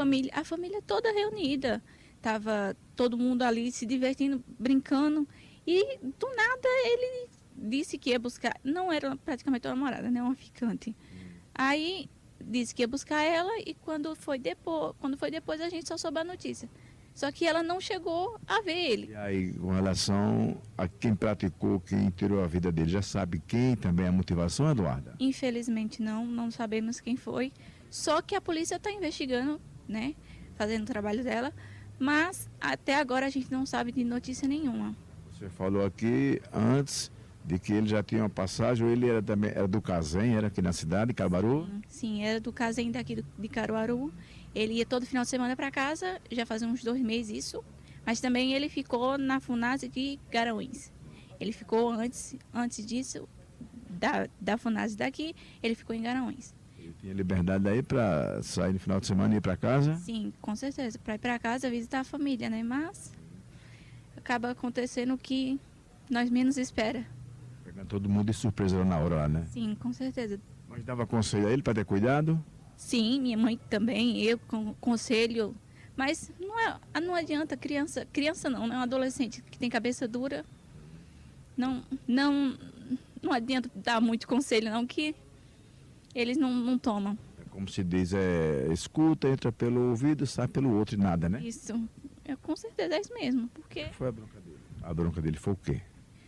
a família toda reunida. Tava todo mundo ali se divertindo, brincando. E do nada ele disse que ia buscar, não era praticamente uma namorada, né, uma ficante. Aí disse que ia buscar ela e quando foi depois a gente só soube a notícia. Só que ela não chegou a ver ele. E aí, com relação a quem praticou, quem tirou a vida dele, já sabe quem também é a motivação, Eduarda? Infelizmente não sabemos quem foi. Só que a polícia está investigando, né, fazendo o trabalho dela, mas até agora a gente não sabe de notícia nenhuma. Você falou aqui antes de que ele já tinha uma passagem, ou ele era também era do Cazem, era aqui na cidade, Caruaru? Sim, era do Cazem daqui de Caruaru. Ele ia todo final de semana para casa, já fazia uns 2 meses isso. Mas também ele ficou na FUNASE de Garanhuns. Ele ficou antes disso, da FUNASE daqui, ele ficou em Garanhuns. Ele tinha liberdade daí para sair no final de semana e ir para casa? Sim, com certeza. Para ir para casa, visitar a família, né? Mas acaba acontecendo o que nós menos espera. Pegando todo mundo de surpresa lá na hora, lá, né? Sim, com certeza. Mas dava conselho a ele para ter cuidado? Sim, minha mãe também, eu com conselho. Mas não adianta, criança não, né? Um adolescente que tem cabeça dura. Não adianta dar muito conselho, não, que eles não tomam. É como se diz, escuta, entra pelo ouvido, sai pelo outro e nada, né? Isso, com certeza é isso mesmo, porque Foi a bronca dele? A bronca dele foi o quê?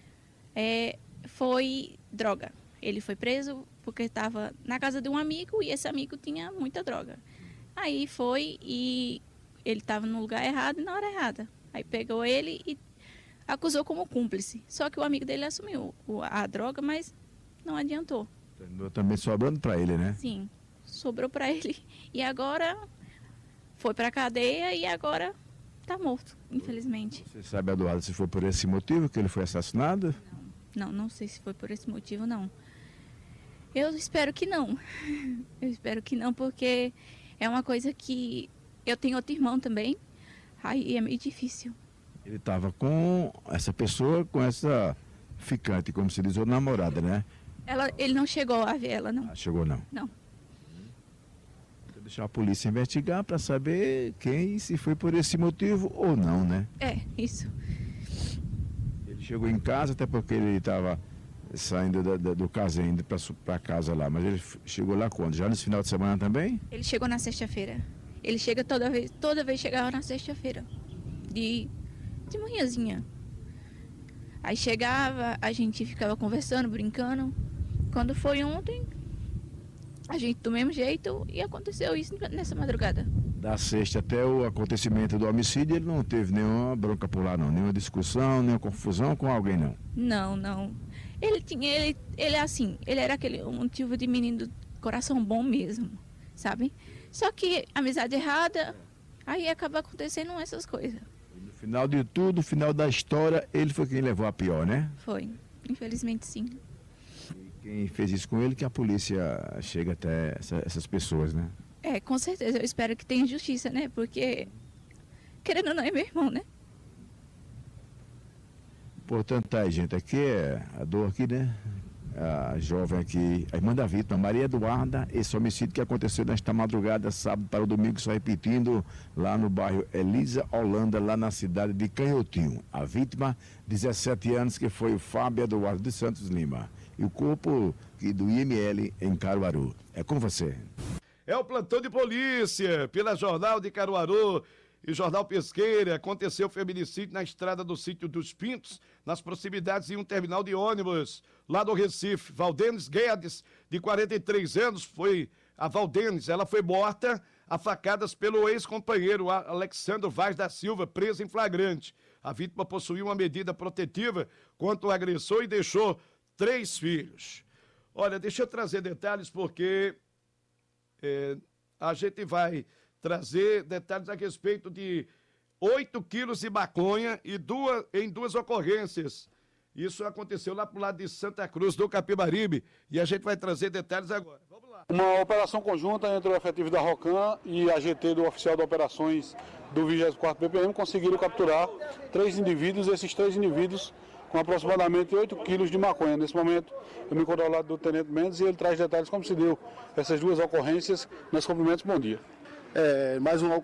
foi droga. Ele foi preso porque estava na casa de um amigo e esse amigo tinha muita droga. Aí foi e ele estava no lugar errado e na hora errada. Aí pegou ele e acusou como cúmplice. Só que o amigo dele assumiu a droga, mas não adiantou. Terminou também sobrando para ele, né? Sim, sobrou para ele. E agora foi para a cadeia e agora está morto, infelizmente. Você sabe, Eduardo, se foi por esse motivo que ele foi assassinado? Não sei se foi por esse motivo, não. Eu espero que não. Eu espero que não, porque é uma coisa que eu tenho outro irmão também, aí é meio difícil. Ele estava com essa pessoa, com essa ficante, como se diz, ou namorada, né? Ele não chegou a ver ela, não. Ah, chegou não. Não. Vou deixar a polícia investigar para saber quem, se foi por esse motivo ou não, né? É, isso. Ele chegou em casa, até porque ele estava saindo do Cazem, indo para casa lá. Mas ele chegou lá quando? Já nesse final de semana também? Ele chegou na sexta-feira. Ele chega toda vez chegava na sexta-feira. De manhãzinha. Aí chegava, a gente ficava conversando, brincando. Quando foi ontem, a gente do mesmo jeito e aconteceu isso nessa madrugada. Da sexta até o acontecimento do homicídio, ele não teve nenhuma bronca por lá, não. Nenhuma discussão, nenhuma confusão com alguém, não. Não. Ele assim, ele era um tipo de menino do coração bom mesmo, sabe? Só que amizade errada, aí acaba acontecendo essas coisas. E no final de tudo, no final da história, ele foi quem levou a pior, né? Foi, infelizmente sim. E quem fez isso com ele, que a polícia chega até essas pessoas, né? Com certeza, eu espero que tenha justiça, né? Porque, querendo ou não, é meu irmão, né? Portanto, tá aí, gente, aqui é a dor aqui, né? A jovem aqui, a irmã da vítima, Maria Eduarda, esse homicídio que aconteceu nesta madrugada, sábado para o domingo, só repetindo, lá no bairro Elisa Holanda, lá na cidade de Canhotinho. A vítima, 17 anos, que foi o Fábio Eduardo dos Santos Lima. E o corpo do IML em Caruaru. É com você. É o plantão de polícia, pela Jornal de Caruaru e Jornal Pesqueira. Aconteceu o feminicídio na estrada do Sítio dos Pintos, nas proximidades de um terminal de ônibus, lá do Recife. Valdenes Guedes, de 43 anos, ela foi morta a facadas pelo ex-companheiro Alexandre Vaz da Silva, preso em flagrante. A vítima possuía uma medida protetiva contra o agressor e deixou 3 filhos. Olha, deixa eu trazer detalhes porque a gente vai trazer detalhes a respeito de 8 quilos de maconha em 2 ocorrências. Isso aconteceu lá pro lado de Santa Cruz do Capibaribe e a gente vai trazer detalhes agora. Vamos lá. Uma operação conjunta entre o efetivo da ROCAM e a GT do Oficial de Operações do 24º PPM conseguiram capturar 3 indivíduos, esses 3 indivíduos com aproximadamente 8 quilos de maconha. Nesse momento, eu me encontro ao lado do Tenente Mendes e ele traz detalhes como se deu essas 2 ocorrências. Nós cumprimentos, bom dia. Mais uma